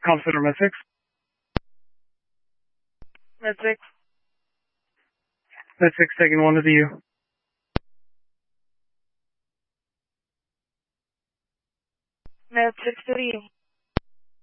Call center med 6. Med 6. Med 6 taking 1 to the U. Med 6 to the U.